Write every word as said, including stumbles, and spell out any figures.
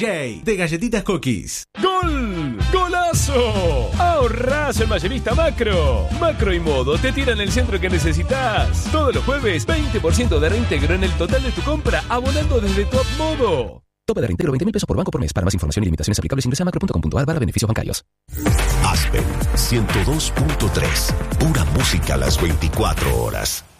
J de Galletitas Cookies. ¡Gol! ¡Golazo! ¡Ahorrás en Mayorista Macro! Macro y Modo te tiran el centro que necesitas. Todos los jueves, veinte por ciento de reintegro en el total de tu compra, abonando desde Top Modo. Tope de reintegro veinte mil pesos por banco por mes. Para más información y limitaciones aplicables ingresa a macro punto com punto a r barra beneficios bancarios. Aspen ciento dos punto tres. Pura música a las veinticuatro horas.